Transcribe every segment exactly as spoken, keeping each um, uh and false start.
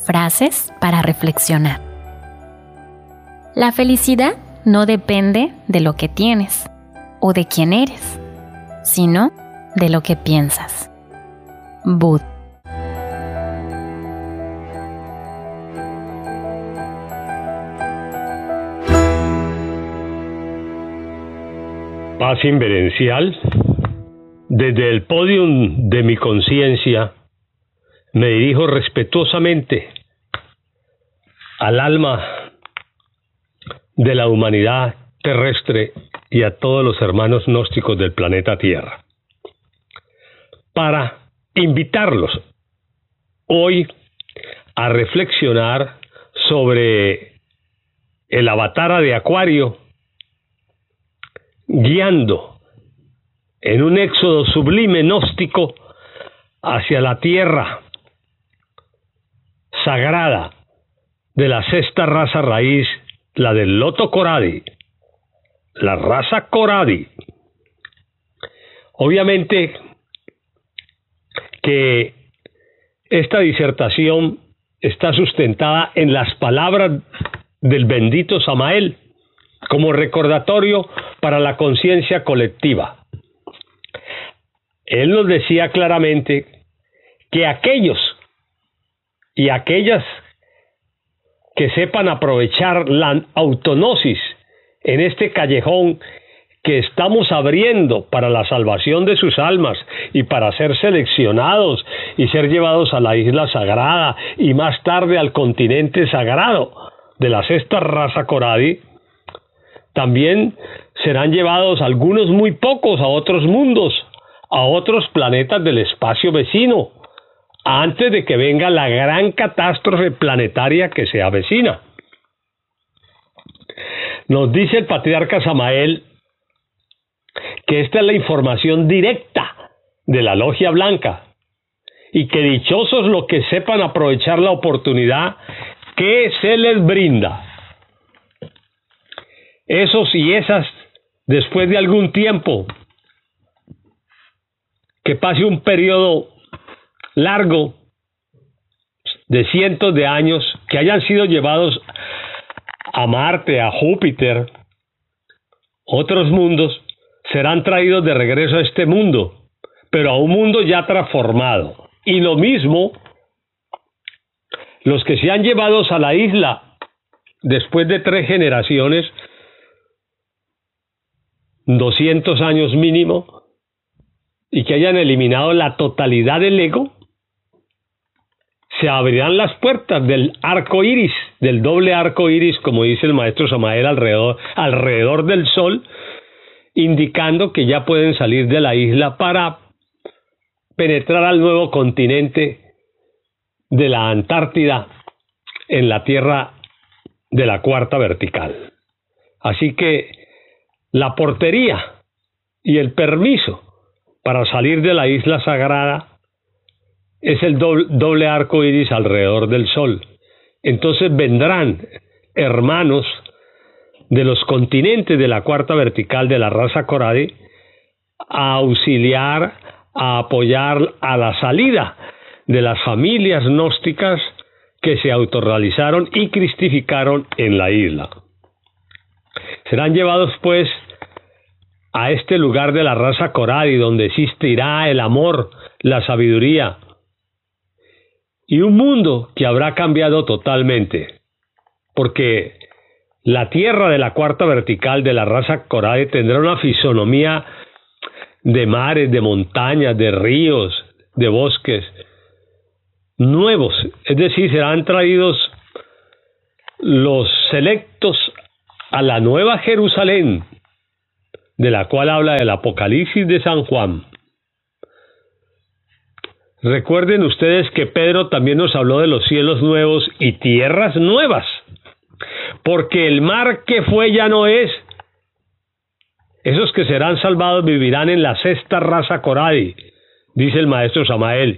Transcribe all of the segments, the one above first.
Frases para reflexionar. La felicidad no depende de lo que tienes o de quién eres, sino de lo que piensas. Bud. Paz inverencial. Desde el podium de mi conciencia me dirijo respetuosamente al alma de la humanidad terrestre y a todos los hermanos gnósticos del planeta Tierra, para invitarlos hoy a reflexionar sobre el avatar de Acuario, guiando en un éxodo sublime gnóstico hacia la tierra sagrada de la sexta raza raíz, la del Loto Coradi, la raza Coradi. Obviamente que esta disertación está sustentada en las palabras del bendito Samael como recordatorio para la conciencia colectiva. Él nos decía claramente que aquellos y aquellas que sepan aprovechar la autognosis en este callejón que estamos abriendo para la salvación de sus almas y para ser seleccionados y ser llevados a la isla sagrada y más tarde al continente sagrado de la sexta raza Coradi, también serán llevados algunos muy pocos a otros mundos, a otros planetas del espacio vecino, antes de que venga la gran catástrofe planetaria que se avecina. Nos dice el patriarca Samael que esta es la información directa de la Logia Blanca y que dichosos los que sepan aprovechar la oportunidad que se les brinda. Esos y esas, después de algún tiempo, que pase un periodo largo de cientos de años, que hayan sido llevados a Marte, a Júpiter, otros mundos, serán traídos de regreso a este mundo, pero a un mundo ya transformado. Y lo mismo, los que sean llevados a la isla después de tres generaciones, doscientos años mínimo, y que hayan eliminado la totalidad del ego, se abrirán las puertas del arco iris, del doble arco iris, como dice el maestro Samael, alrededor, alrededor del sol, indicando que ya pueden salir de la isla para penetrar al nuevo continente de la Antártida en la tierra de la cuarta vertical. Así que la portería y el permiso para salir de la isla sagrada es el doble, doble arco iris alrededor del sol. Entonces vendrán hermanos de los continentes de la cuarta vertical de la raza Coradi a auxiliar, a apoyar a la salida de las familias gnósticas que se autorrealizaron y cristificaron en la isla. Serán llevados pues a este lugar de la raza Coradi, donde existirá el amor, la sabiduría y un mundo que habrá cambiado totalmente, porque la tierra de la cuarta vertical de la raza Coradi tendrá una fisonomía de mares, de montañas, de ríos, de bosques nuevos, es decir, serán traídos los selectos a la nueva Jerusalén, de la cual habla el Apocalipsis de San Juan. Recuerden ustedes que Pedro también nos habló de los cielos nuevos y tierras nuevas, porque el mar que fue ya no es. Esos que serán salvados vivirán en la sexta raza Coradi, dice el maestro Samael.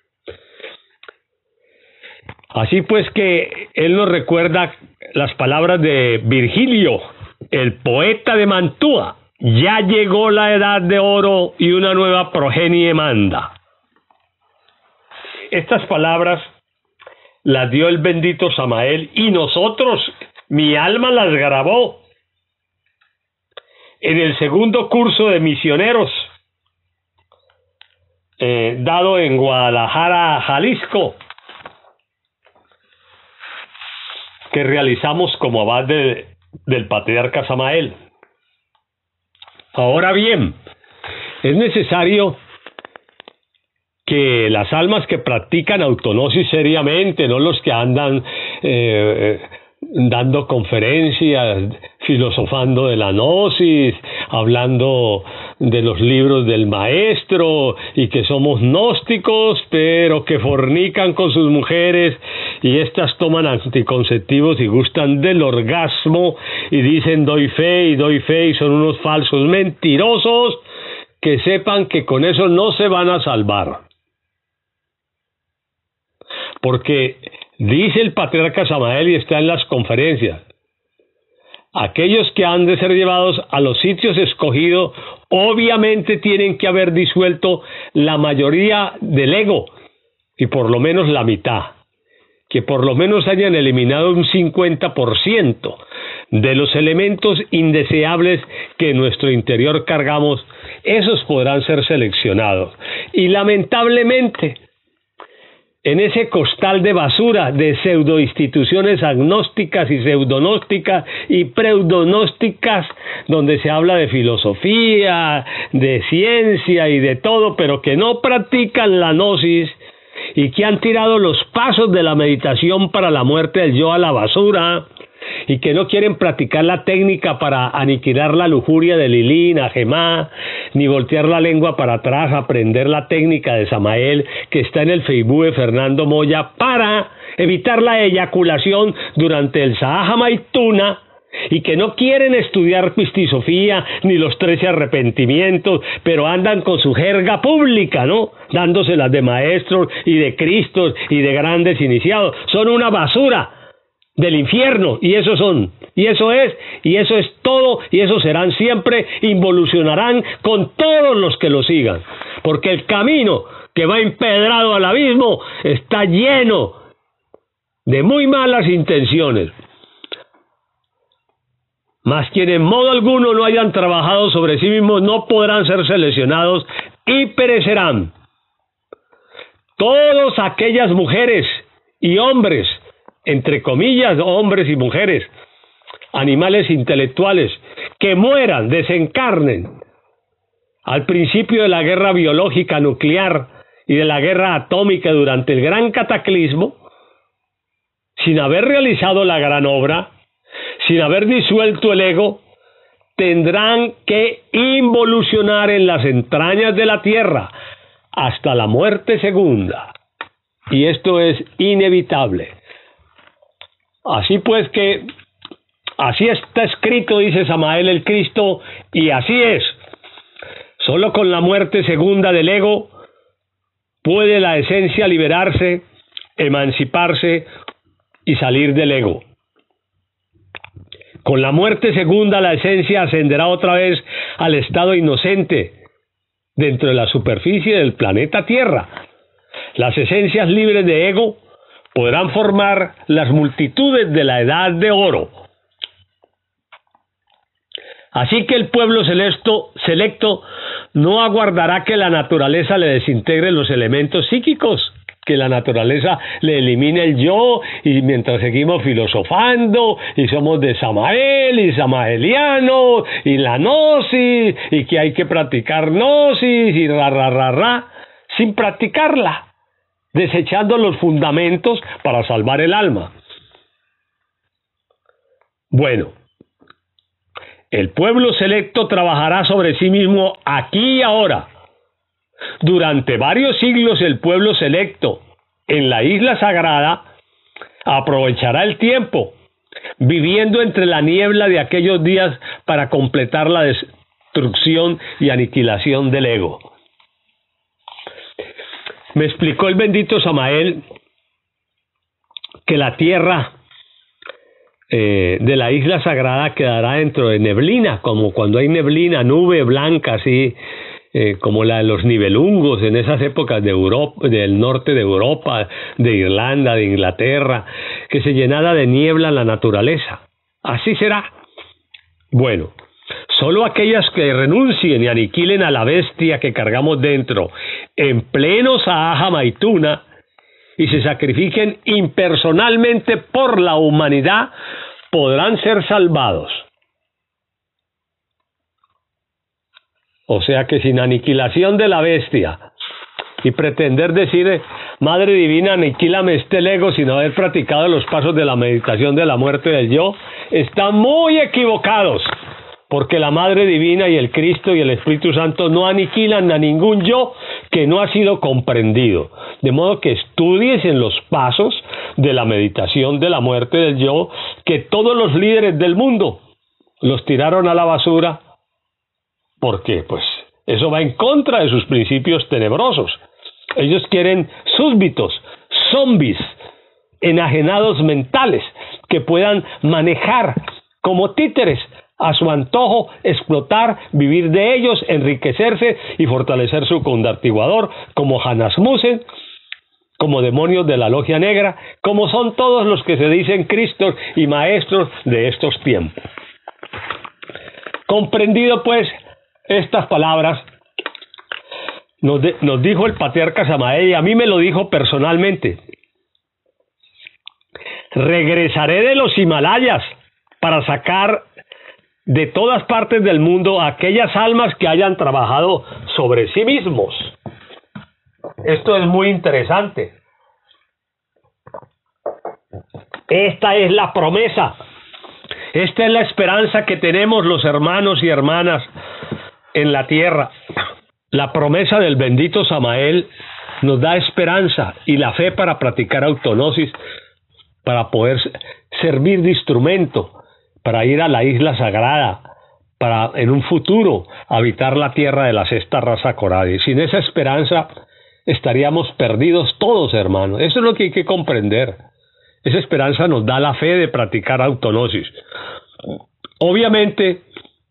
Así pues que él nos recuerda las palabras de Virgilio, el poeta de Mantua: ya llegó la edad de oro y una nueva progenie manda. Estas palabras las dio el bendito Samael y nosotros, mi alma las grabó en el segundo curso de misioneros eh, dado en Guadalajara, Jalisco, que realizamos como abad de, del patriarca Samael. Ahora bien, es necesario que las almas que practican autognosis seriamente, no los que andan eh, dando conferencias, filosofando de la gnosis, hablando de los libros del maestro y que somos gnósticos, pero que fornican con sus mujeres y estas toman anticonceptivos y gustan del orgasmo y dicen doy fe y doy fe y son unos falsos mentirosos, que sepan que con eso no se van a salvar. Porque dice el patriarca Samael y está en las conferencias, aquellos que han de ser llevados a los sitios escogidos obviamente tienen que haber disuelto la mayoría del ego y por lo menos la mitad, que por lo menos hayan eliminado un cincuenta por ciento de los elementos indeseables que en nuestro interior cargamos. Esos podrán ser seleccionados y lamentablemente en ese costal de basura de pseudoinstituciones agnósticas y pseudognósticas y pseudognósticas, donde se habla de filosofía, de ciencia y de todo, pero que no practican la gnosis y que han tirado los pasos de la meditación para la muerte del yo a la basura y que no quieren practicar la técnica para aniquilar la lujuria de Lilí, Najemá, ni voltear la lengua para atrás, aprender la técnica de Samael que está en el Facebook de Fernando Moya para evitar la eyaculación durante el Sahaja Maituna, y que no quieren estudiar pistisofía ni los trece arrepentimientos, pero andan con su jerga pública, ¿no? Dándoselas de maestros y de cristos y de grandes iniciados. Son una basura del infierno, y eso son, y eso es, y eso es todo, y eso serán siempre, involucionarán con todos los que lo sigan, porque el camino que va empedrado al abismo está lleno de muy malas intenciones. Mas quienes en modo alguno no hayan trabajado sobre sí mismos no podrán ser seleccionados y perecerán. Todas aquellas mujeres y hombres, entre comillas, hombres y mujeres, animales intelectuales, que mueran, desencarnen, al principio de la guerra biológica nuclear y de la guerra atómica durante el gran cataclismo, sin haber realizado la gran obra, sin haber disuelto el ego, tendrán que involucionar en las entrañas de la tierra hasta la muerte segunda. Y esto es inevitable. Así pues que, así está escrito, dice Samael el Cristo, y así es. Solo con la muerte segunda del ego puede la esencia liberarse, emanciparse y salir del ego. Con la muerte segunda la esencia ascenderá otra vez al estado inocente dentro de la superficie del planeta Tierra. Las esencias libres de ego podrán formar las multitudes de la edad de oro. Así que el pueblo selecto, selecto no aguardará que la naturaleza le desintegre los elementos psíquicos, que la naturaleza le elimine el yo, y mientras seguimos filosofando y somos de Samael y samaelianos y la gnosis y que hay que practicar gnosis y ra ra ra ra sin practicarla, desechando los fundamentos para salvar el alma. Bueno, el pueblo selecto trabajará sobre sí mismo aquí y ahora. Durante varios siglos el pueblo selecto en la isla sagrada aprovechará el tiempo, viviendo entre la niebla de aquellos días para completar la destrucción y aniquilación del ego. Me explicó el bendito Samael que la tierra eh, de la isla sagrada quedará dentro de neblina, como cuando hay neblina, nube blanca así, eh, como la de los nivelungos en esas épocas de Europa, del norte de Europa, de Irlanda, de Inglaterra, que se llenara de niebla la naturaleza. Así será. Bueno, solo aquellas que renuncien y aniquilen a la bestia que cargamos dentro en pleno Sahaja Maituna y se sacrifiquen impersonalmente por la humanidad podrán ser salvados. O sea que sin aniquilación de la bestia y pretender decir, Madre Divina, aniquílame este ego sin haber practicado los pasos de la meditación de la muerte del yo, están muy equivocados, porque la Madre Divina y el Cristo y el Espíritu Santo no aniquilan a ningún yo que no ha sido comprendido. De modo que estudies en los pasos de la meditación de la muerte del yo, que todos los líderes del mundo los tiraron a la basura, porque pues eso va en contra de sus principios tenebrosos. Ellos quieren súbditos, zombies, enajenados mentales, que puedan manejar como títeres a su antojo, explotar, vivir de ellos, enriquecerse y fortalecer su condartiguador, como Hanasmussen, como demonios de la logia negra, como son todos los que se dicen Cristos y maestros de estos tiempos. Comprendido pues estas palabras, nos, de, nos dijo el patriarca Samael, y a mí me lo dijo personalmente: regresaré de los Himalayas para sacar de todas partes del mundo a aquellas almas que hayan trabajado sobre sí mismos. Esto es muy interesante. Esta es la promesa, esta es la esperanza que tenemos los hermanos y hermanas en la tierra. La promesa del bendito Samael nos da esperanza y la fe para practicar autognosis, para poder servir de instrumento, para ir a la isla sagrada, para en un futuro habitar la tierra de la sexta raza Coradi. Sin esa esperanza estaríamos perdidos todos, hermanos. Eso es lo que hay que comprender. Esa esperanza nos da la fe de practicar autognosis. Obviamente,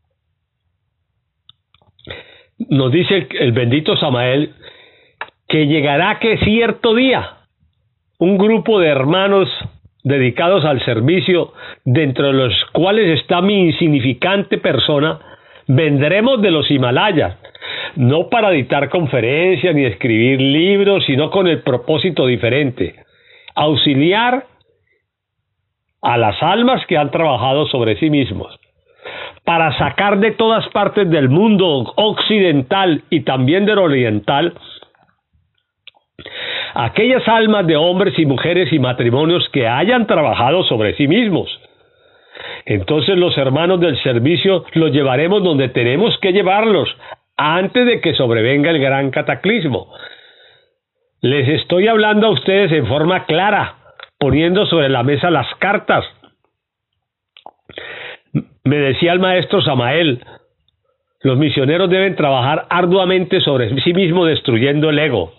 nos dice el bendito Samael que llegará que cierto día un grupo de hermanos dedicados al servicio, dentro de los cuales está mi insignificante persona, vendremos de los Himalayas, no para dictar conferencias ni escribir libros, sino con el propósito diferente: auxiliar a las almas que han trabajado sobre sí mismos, para sacar de todas partes del mundo occidental y también del oriental aquellas almas de hombres y mujeres y matrimonios que hayan trabajado sobre sí mismos. Entonces los hermanos del servicio los llevaremos donde tenemos que llevarlos antes de que sobrevenga el gran cataclismo. Les estoy hablando a ustedes en forma clara, poniendo sobre la mesa las cartas. Me decía el maestro Samael, los misioneros deben trabajar arduamente sobre sí mismos, destruyendo el ego.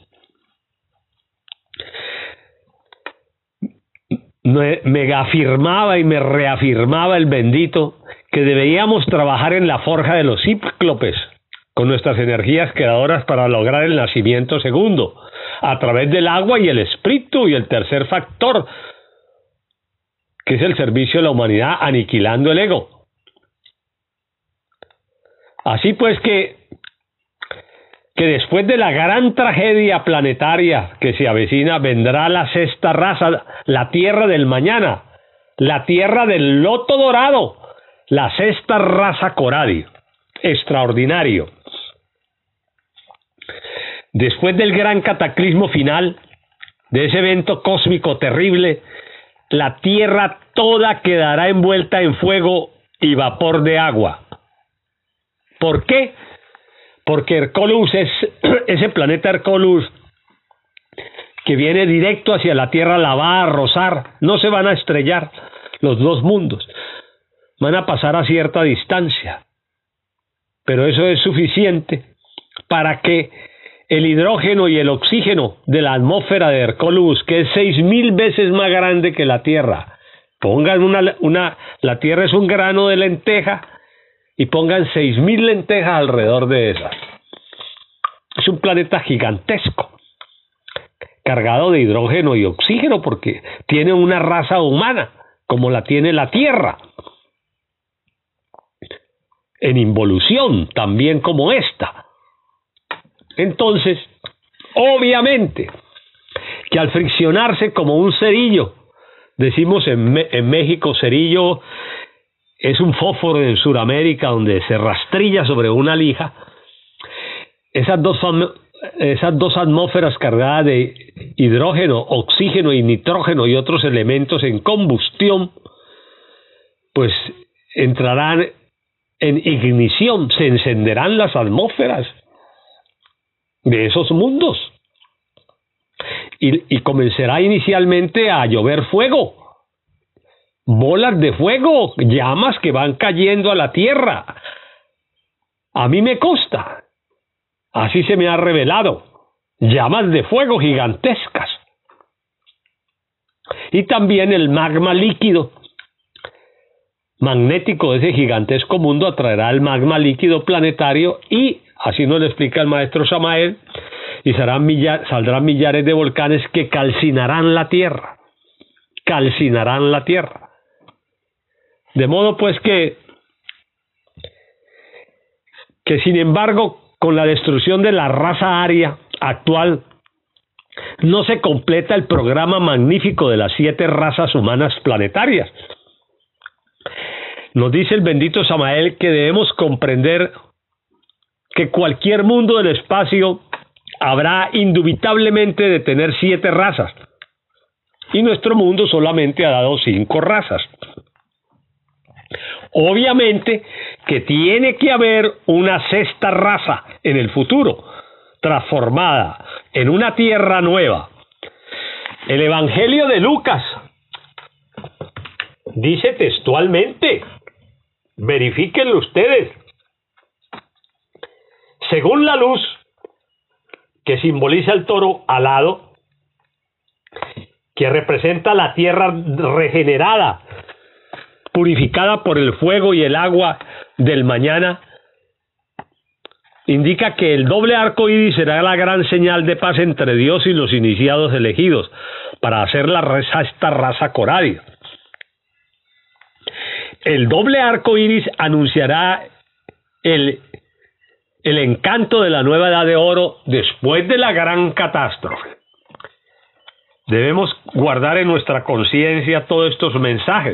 Me afirmaba y me reafirmaba el bendito que deberíamos trabajar en la forja de los cíclopes con nuestras energías creadoras para lograr el nacimiento segundo, a través del agua y el espíritu, y el tercer factor, que es el servicio a la humanidad, aniquilando el ego. Así pues que, que después de la gran tragedia planetaria que se avecina, vendrá la sexta raza, la tierra del mañana, la tierra del loto dorado, la sexta raza Coradi, extraordinario. Después del gran cataclismo final, de ese evento cósmico terrible, la tierra toda quedará envuelta en fuego y vapor de agua. ¿Por qué? Porque Hercólus es ese planeta Hercólus que viene directo hacia la Tierra, la va a rozar, no se van a estrellar los dos mundos, van a pasar a cierta distancia, pero eso es suficiente para que el hidrógeno y el oxígeno de la atmósfera de Hercólus, que es seis mil veces más grande que la Tierra, pongan una, una, la Tierra es un grano de lenteja, y pongan seis mil lentejas alrededor de esas. Es un planeta gigantesco, cargado de hidrógeno y oxígeno, porque tiene una raza humana, como la tiene la Tierra, en involución, también como esta. Entonces, obviamente, que al friccionarse como un cerillo, decimos en, en México, cerillo es un fósforo en Sudamérica donde se rastrilla sobre una lija, esas dos, esas dos atmósferas cargadas de hidrógeno, oxígeno y nitrógeno y otros elementos en combustión, pues entrarán en ignición, se encenderán las atmósferas de esos mundos y, y comenzará inicialmente a llover fuego, bolas de fuego, llamas que van cayendo a la tierra. A mí me consta, así se me ha revelado, llamas de fuego gigantescas. Y también el magma líquido magnético de ese gigantesco mundo atraerá el magma líquido planetario y, así nos lo explica el maestro Samael, y serán millar, saldrán millares de volcanes que calcinarán la Tierra, calcinarán la Tierra. De modo pues que, que sin embargo, con la destrucción de la raza aria actual, no se completa el programa magnífico de las siete razas humanas planetarias. Nos dice el bendito Samael que debemos comprender que cualquier mundo del espacio habrá indubitablemente de tener siete razas, y nuestro mundo solamente ha dado cinco razas. Obviamente que tiene que haber una sexta raza en el futuro, transformada en una tierra nueva. El Evangelio de Lucas dice textualmente, verifíquenlo ustedes, según la luz que simboliza el toro alado, que representa la tierra regenerada, purificada por el fuego y el agua del mañana, indica que el doble arco iris será la gran señal de paz entre Dios y los iniciados elegidos para hacer la raza, esta raza coradia. El doble arco iris anunciará el, el encanto de la nueva edad de oro después de la gran catástrofe. Debemos guardar en nuestra conciencia todos estos mensajes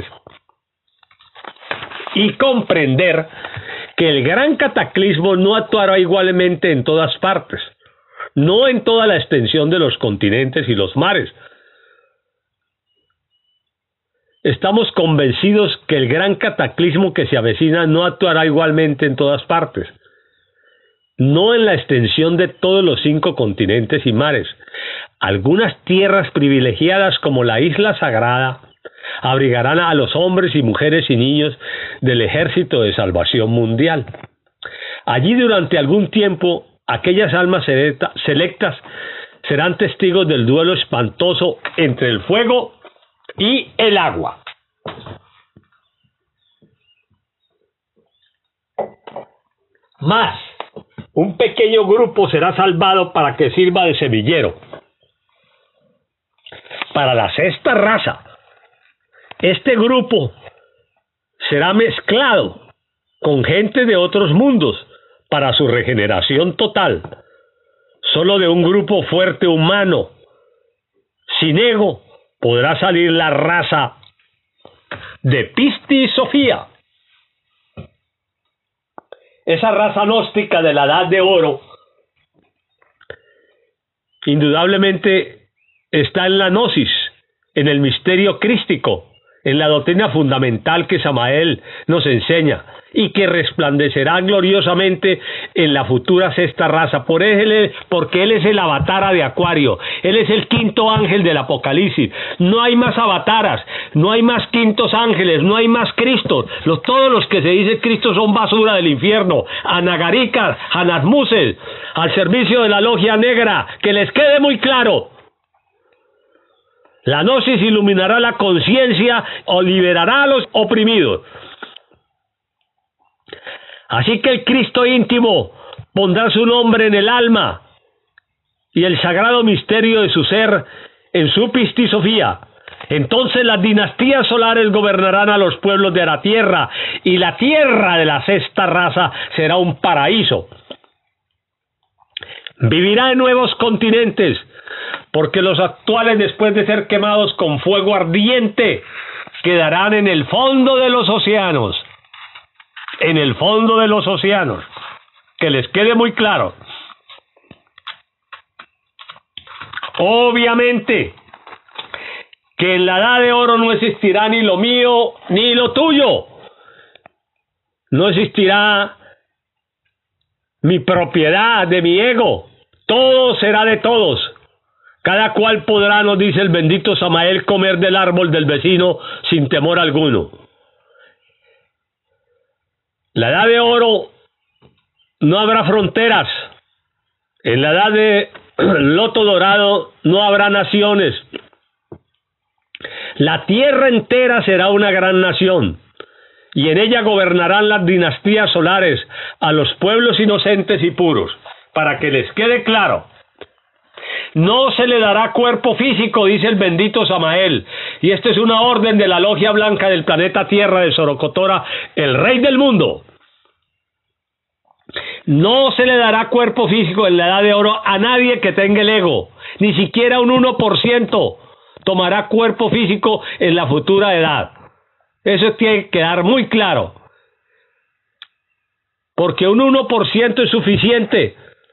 y comprender que el gran cataclismo no actuará igualmente en todas partes, no en toda la extensión de los continentes y los mares. Estamos convencidos que el gran cataclismo que se avecina no actuará igualmente en todas partes, no en la extensión de todos los cinco continentes y mares. Algunas tierras privilegiadas como la isla sagrada abrigarán a los hombres y mujeres y niños del ejército de salvación mundial. Allí durante algún tiempo aquellas almas selectas serán testigos del duelo espantoso entre el fuego y el agua. Más, un pequeño grupo será salvado para que sirva de semillero para la sexta raza. Este grupo será mezclado con gente de otros mundos para su regeneración total. Solo de un grupo fuerte humano, sin ego, podrá salir la raza de Pisti y Sofía. Esa raza gnóstica de la Edad de Oro indudablemente está en la gnosis, en el misterio crístico, en la doctrina fundamental que Samael nos enseña y que resplandecerá gloriosamente en la futura sexta raza, por él, porque él es el avatara de Acuario, él es el quinto ángel del Apocalipsis. No hay más avataras, no hay más quintos ángeles, no hay más Cristos. Los, todos los que se dice Cristo son basura del infierno, anagaricas, anasmuses, al servicio de la logia negra, que les quede muy claro. La gnosis iluminará la conciencia o liberará a los oprimidos. Así que el Cristo íntimo pondrá su nombre en el alma y el sagrado misterio de su ser en su pistisofía. Entonces las dinastías solares gobernarán a los pueblos de la tierra, y la tierra de la sexta raza será un paraíso. Vivirá en nuevos continentes, porque los actuales, después de ser quemados con fuego ardiente, quedarán en el fondo de los océanos. En el fondo de los océanos. Que les quede muy claro. Obviamente que en la edad de oro no existirá ni lo mío ni lo tuyo. No existirá mi propiedad de mi ego. Todo será de todos. Cada cual podrá, nos dice el bendito Samael, comer del árbol del vecino sin temor alguno. La edad de oro no habrá fronteras. En la edad de loto dorado no habrá naciones. La tierra entera será una gran nación, y en ella gobernarán las dinastías solares a los pueblos inocentes y puros. Para que les quede claro, no se le dará cuerpo físico, dice el bendito Samael, y esta es una orden de la logia blanca del planeta Tierra de Sorocotora, el rey del mundo. No se le dará cuerpo físico en la edad de oro a nadie que tenga el ego, ni siquiera un uno por ciento tomará cuerpo físico en la futura edad. Eso tiene que quedar muy claro, porque un uno por ciento es suficiente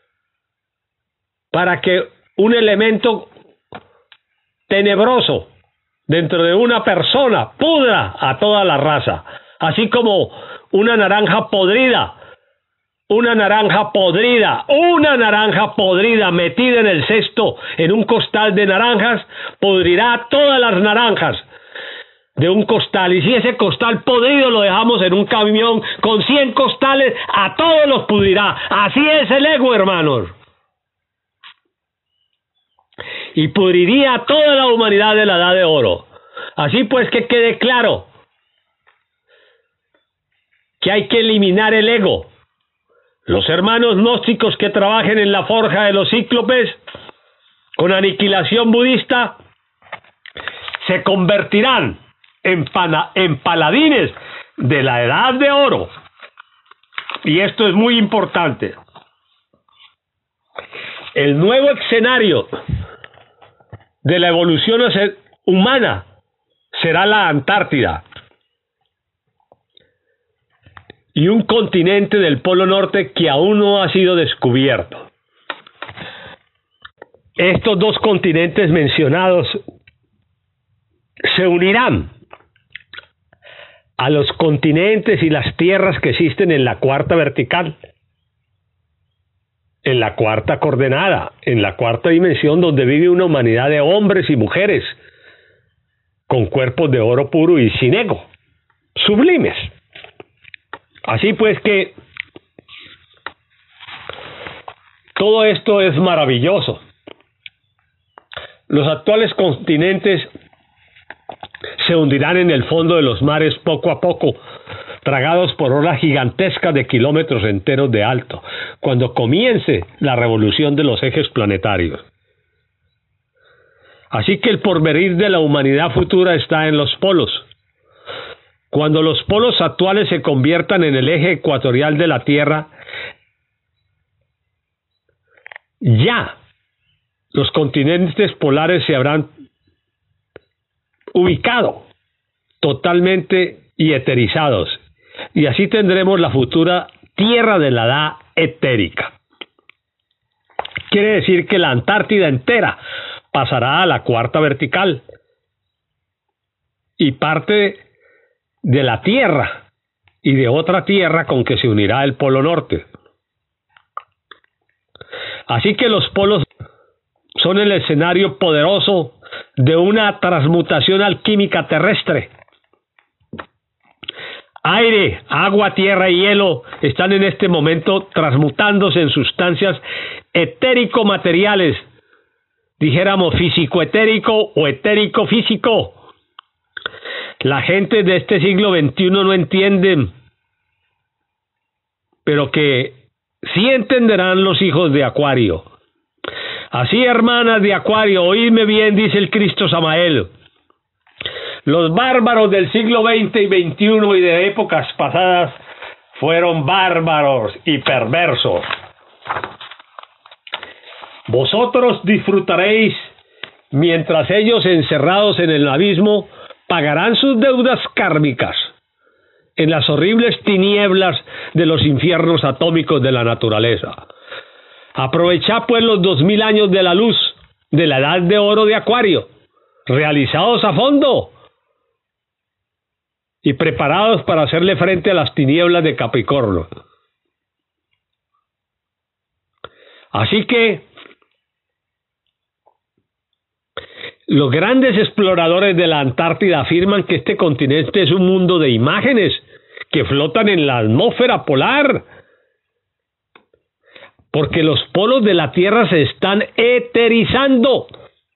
para que un elemento tenebroso dentro de una persona pudra a toda la raza, así como una naranja podrida, una naranja podrida, una naranja podrida metida en el cesto, en un costal de naranjas, pudrirá todas las naranjas de un costal, y si ese costal podrido lo dejamos en un camión con cien costales, a todos los pudrirá. Así es el ego, hermanos. Y pudriría a toda la humanidad de la edad de oro. Así pues, que quede claro que hay que eliminar el ego. Los hermanos gnósticos que trabajen en la forja de los cíclopes con aniquilación budista se convertirán en, pana, en paladines de la edad de oro. Y esto es muy importante. El nuevo escenario de la evolución humana será la Antártida, y un continente del Polo Norte que aún no ha sido descubierto. Estos dos continentes mencionados se unirán a los continentes y las tierras que existen en la cuarta vertical, en la cuarta coordenada, en la cuarta dimensión, donde vive una humanidad de hombres y mujeres con cuerpos de oro puro y sin ego, sublimes. Así pues que todo esto es maravilloso. Los actuales continentes se hundirán en el fondo de los mares poco a poco, tragados por olas gigantescas de kilómetros enteros de alto, cuando comience la revolución de los ejes planetarios. Así que el porvenir de la humanidad futura está en los polos. Cuando los polos actuales se conviertan en el eje ecuatorial de la Tierra, ya los continentes polares se habrán ubicado totalmente y eterizados, y así tendremos la futura Tierra de la edad etérica. Quiere decir que la Antártida entera pasará a la cuarta vertical, y parte de la Tierra y de otra Tierra con que se unirá el Polo Norte. Así que los polos son el escenario poderoso de una transmutación alquímica terrestre. Aire, agua, tierra y hielo están en este momento transmutándose en sustancias etérico-materiales, dijéramos físico-etérico o etérico-físico. La gente de este siglo veintiuno no entiende, pero que sí entenderán los hijos de Acuario. Así, hermanas de Acuario, oídme bien, dice el Cristo Samael. Los bárbaros del siglo veinte y veintiuno y de épocas pasadas fueron bárbaros y perversos. Vosotros disfrutaréis mientras ellos, encerrados en el abismo, pagarán sus deudas kármicas en las horribles tinieblas de los infiernos atómicos de la naturaleza. Aprovechad pues los dos mil años de la luz de la edad de oro de Acuario, realizados a fondo y preparados para hacerle frente a las tinieblas de Capricornio. Así que los grandes exploradores de la Antártida afirman que este continente es un mundo de imágenes que flotan en la atmósfera polar, porque los polos de la Tierra se están eterizando.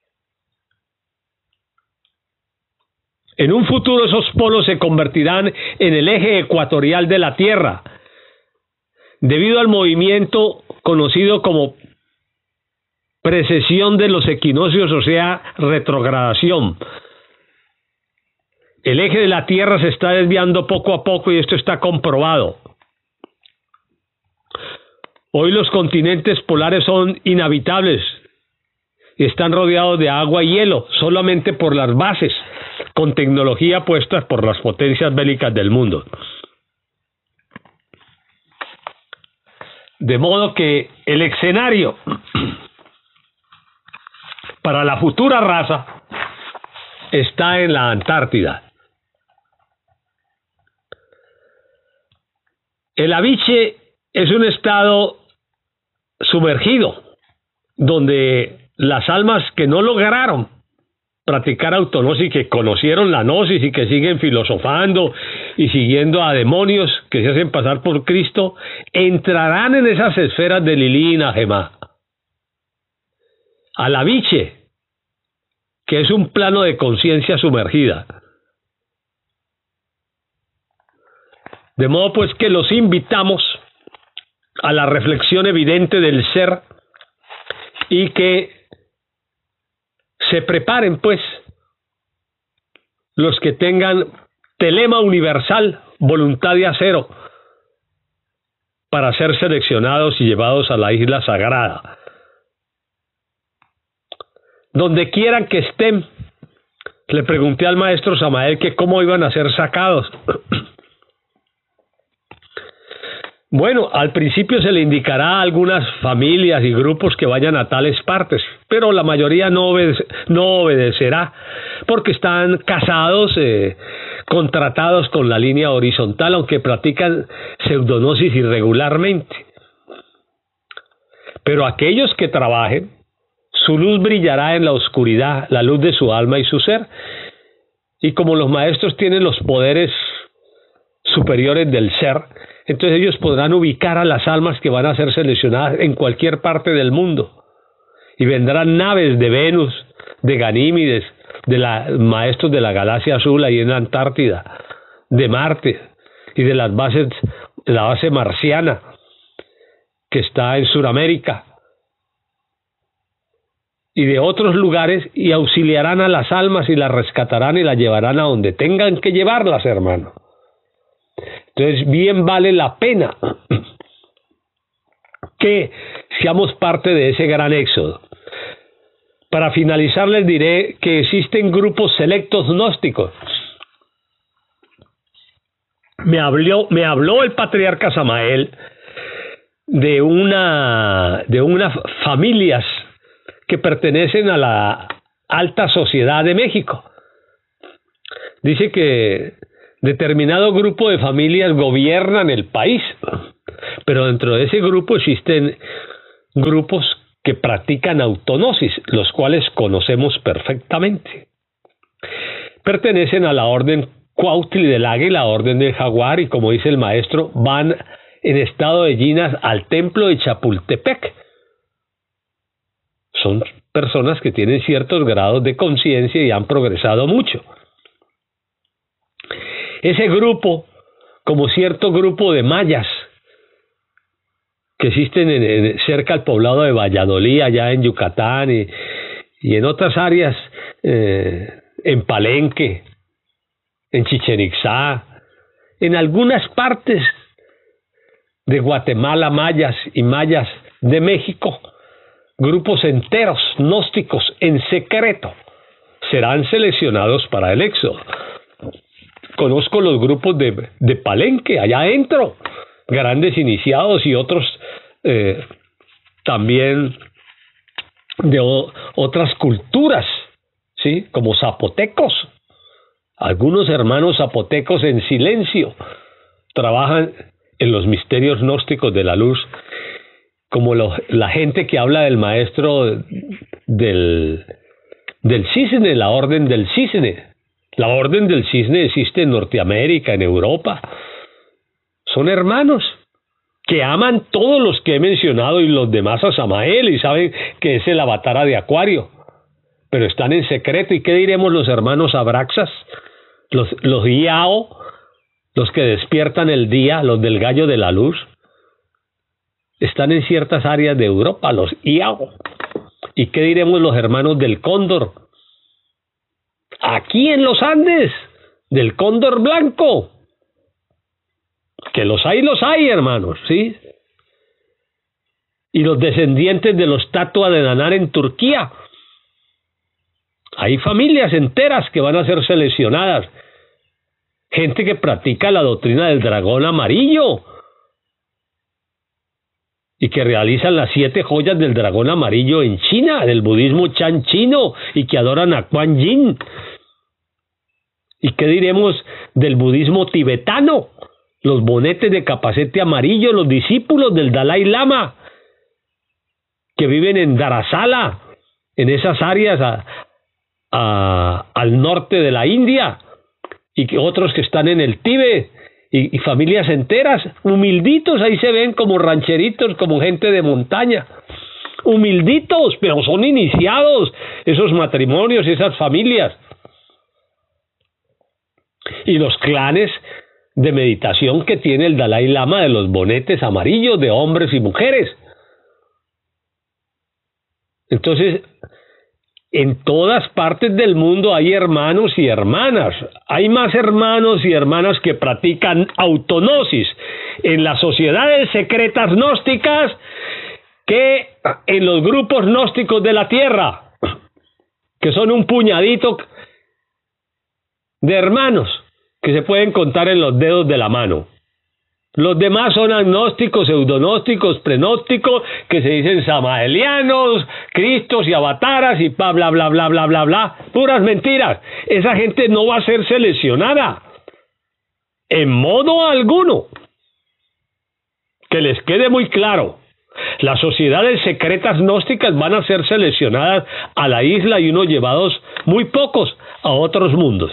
En un futuro esos polos se convertirán en el eje ecuatorial de la Tierra, debido al movimiento conocido como precesión de los equinoccios, o sea, retrogradación. El eje de la Tierra se está desviando poco a poco y esto está comprobado. Hoy los continentes polares son inhabitables y están rodeados de agua y hielo, solamente por las bases, con tecnología puestas por las potencias bélicas del mundo. De modo que el escenario para la futura raza está en la Antártida. El Aviche es un estado sumergido, donde las almas que no lograron practicar autognosis, que conocieron la gnosis y que siguen filosofando y siguiendo a demonios que se hacen pasar por Cristo, entrarán en esas esferas de Lilí y Najemá. Al Aviche, que es un plano de conciencia sumergida. De modo pues que los invitamos a la reflexión evidente del ser y que se preparen pues los que tengan telema universal, voluntad de acero, para ser seleccionados y llevados a la isla sagrada. Donde quieran que estén, le pregunté al maestro Samael que cómo iban a ser sacados. Bueno, al principio se le indicará a algunas familias y grupos que vayan a tales partes, pero la mayoría no, obede- no obedecerá, porque están casados, eh, contratados con la línea horizontal, aunque practican pseudonosis irregularmente. Pero aquellos que trabajen, su luz brillará en la oscuridad, la luz de su alma y su ser. Y como los maestros tienen los poderes superiores del ser, entonces ellos podrán ubicar a las almas que van a ser seleccionadas en cualquier parte del mundo. Y vendrán naves de Venus, de Ganímedes, de los maestros de la galaxia azul ahí en la Antártida, de Marte y de las bases, de la base marciana que está en Sudamérica y de otros lugares, y auxiliarán a las almas y las rescatarán y las llevarán a donde tengan que llevarlas, hermano. Entonces bien vale la pena que seamos parte de ese gran éxodo. Para finalizar les diré que existen grupos selectos gnósticos. Me habló, me habló el patriarca Samael de una de unas familias que pertenecen a la alta sociedad de México. Dice que determinado grupo de familias gobiernan el país, pero dentro de ese grupo existen grupos que practican autognosis, los cuales conocemos perfectamente. Pertenecen a la orden Cuautli del Águila, orden del Jaguar, y como dice el maestro, van en estado de yinas al templo de Chapultepec. Son personas que tienen ciertos grados de conciencia y han progresado mucho. Ese grupo, como cierto grupo de mayas, que existen en, en, cerca al poblado de Valladolid, allá en Yucatán, y, y en otras áreas, eh, en Palenque, en Chichén Itzá, en algunas partes de Guatemala, mayas y mayas de México, grupos enteros gnósticos en secreto serán seleccionados para el éxodo. Conozco los grupos de, de Palenque, allá adentro, grandes iniciados y otros eh, también de o, otras culturas, ¿sí? Como zapotecos. Algunos hermanos zapotecos en silencio trabajan en los misterios gnósticos de la luz, como lo, la gente que habla del maestro del, del cisne, la orden del cisne. La orden del cisne existe en Norteamérica, en Europa. Son hermanos que aman todos los que he mencionado y los demás a Samael y saben que es el avatara de Acuario, pero están en secreto. ¿Y qué diremos los hermanos Abraxas? Los, los Iao, los que despiertan el día, los del gallo de la luz, están en ciertas áreas de Europa, los Iao. ¿Y qué diremos los hermanos del Cóndor? Aquí en los Andes, del Cóndor Blanco, que los hay, los hay, hermanos, ¿sí? Y los descendientes de los Tatua de Nanar en Turquía. Hay familias enteras que van a ser seleccionadas. Gente que practica la doctrina del dragón amarillo y que realizan las siete joyas del dragón amarillo en China, del budismo Chan chino, y que adoran a Kuan Yin. ¿Y qué diremos del budismo tibetano? Los bonetes de capacete amarillo, los discípulos del Dalai Lama, que viven en Dharamsala, en esas áreas a, a, al norte de la India, y que otros que están en el Tíbet, y, y familias enteras, humilditos, ahí se ven como rancheritos, como gente de montaña, humilditos, pero son iniciados esos matrimonios, esas familias. Y los clanes de meditación que tiene el Dalai Lama de los bonetes amarillos de hombres y mujeres. Entonces, en todas partes del mundo hay hermanos y hermanas. Hay más hermanos y hermanas que practican autognosis en las sociedades secretas gnósticas que en los grupos gnósticos de la tierra, que son un puñadito de hermanos que se pueden contar en los dedos de la mano. Los demás son agnósticos, pseudognósticos, prenósticos, que se dicen samaelianos, cristos y avataras y bla, bla, bla, bla, bla, bla, bla. Puras mentiras. Esa gente no va a ser seleccionada. En modo alguno. Que les quede muy claro. Las sociedades secretas gnósticas van a ser seleccionadas a la isla y unos llevados muy pocos a otros mundos.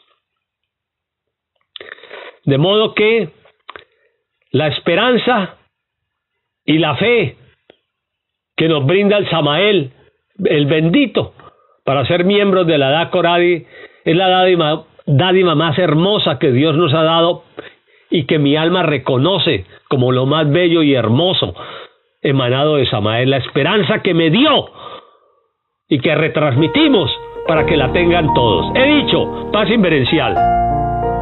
De modo que la esperanza y la fe que nos brinda el Samael, el bendito, para ser miembros de la Edad Coradi, es la dádiva, dádiva más hermosa que Dios nos ha dado y que mi alma reconoce como lo más bello y hermoso emanado de Samael, la esperanza que me dio y que retransmitimos para que la tengan todos. He dicho, paz inverencial.